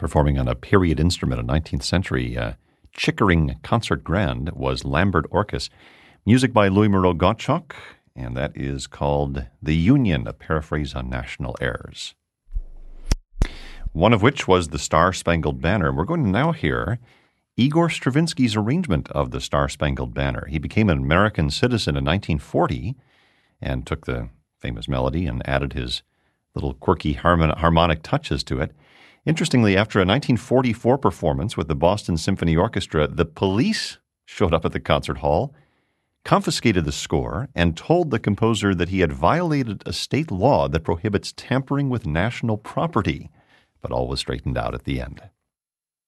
performing on a period instrument, a 19th century Chickering Concert Grand, was Lambert Orchis. Music by Louis Moreau Gottschalk, and that is called The Union, a paraphrase on national airs. One of which was the Star-Spangled Banner. We're going to now hear Igor Stravinsky's arrangement of the Star-Spangled Banner. He became an American citizen in 1940 and took the famous melody and added his little quirky harmonic touches to it. Interestingly, after a 1944 performance with the Boston Symphony Orchestra, the police showed up at the concert hall, confiscated the score, and told the composer that he had violated a state law that prohibits tampering with national property. But all was straightened out at the end.